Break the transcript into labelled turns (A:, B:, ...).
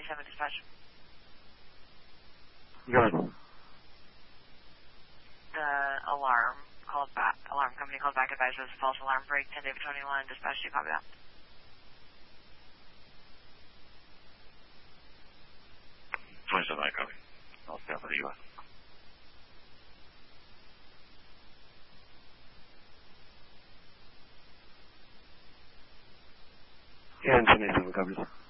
A: 7 dispatch.
B: Go ahead.
A: The alarm company called back, advised was false alarm break, 10 David 21, dispatch, do you copy that?
B: I copy. I'll stay for the U.S. And 27 copies.